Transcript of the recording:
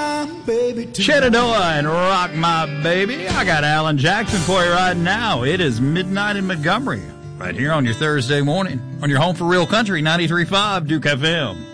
my baby tonight. Shenandoah and Rock My Baby. I got Alan Jackson for you right now. It is midnight in Montgomery, right here on your Thursday morning, on your home for real country, 93.5 Duke FM.